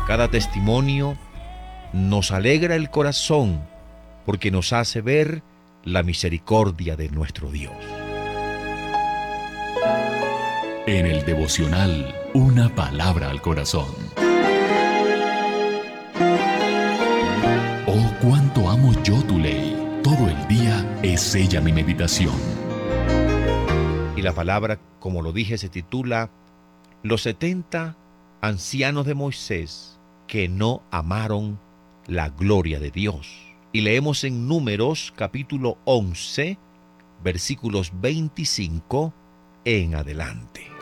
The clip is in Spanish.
Cada testimonio nos alegra el corazón porque nos hace ver la misericordia de nuestro Dios. En el devocional, una palabra al corazón. Oh, cuánto amo yo tu ley. Todo el día es ella mi meditación. Y la palabra, como lo dije, se titula Los 70 ancianos de Moisés que no amaron la gloria de Dios. Y leemos en Números capítulo 11, versículos 25 en adelante.